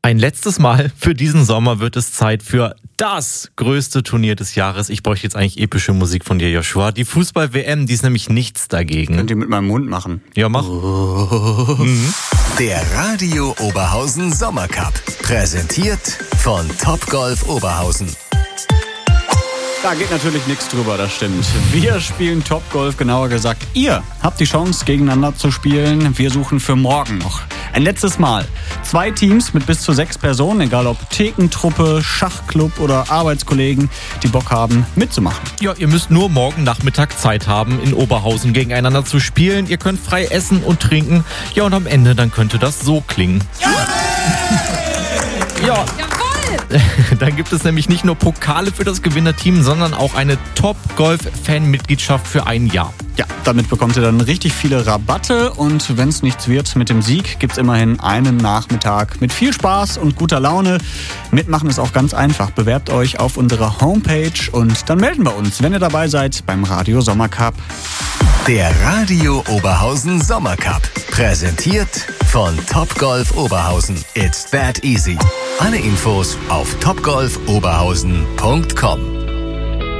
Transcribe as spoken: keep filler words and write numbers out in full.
Ein letztes Mal für diesen Sommer wird es Zeit für das größte Turnier des Jahres. Ich bräuchte jetzt eigentlich epische Musik von dir, Joshua. Die Fußball-W M, die ist nämlich nichts dagegen. Könnt ihr mit meinem Mund machen. Ja, mach. Oh. Mhm. Der Radio Oberhausen Sommercup. Präsentiert von Topgolf Oberhausen. Da geht natürlich nichts drüber, das stimmt. Wir spielen Topgolf, genauer gesagt, ihr habt die Chance, gegeneinander zu spielen. Wir suchen für morgen noch ein letztes Mal zwei Teams mit bis zu sechs Personen, egal ob Thekentruppe, Schachclub oder Arbeitskollegen, die Bock haben, mitzumachen. Ja, ihr müsst nur morgen Nachmittag Zeit haben, in Oberhausen gegeneinander zu spielen. Ihr könnt frei essen und trinken. Ja, und am Ende, dann könnte das so klingen. Ja! Ja. Dann gibt es nämlich nicht nur Pokale für das Gewinnerteam, sondern auch eine Top-Golf-Fan-Mitgliedschaft für ein Jahr. Ja, damit bekommt ihr dann richtig viele Rabatte und wenn es nichts wird mit dem Sieg, gibt es immerhin einen Nachmittag mit viel Spaß und guter Laune. Mitmachen ist auch ganz einfach. Bewerbt euch auf unserer Homepage und dann melden wir uns, wenn ihr dabei seid beim Radio Sommercup. Der Radio Oberhausen Sommercup. Präsentiert von Topgolf Oberhausen. It's that easy. Alle Infos auf topgolf oberhausen punkt com.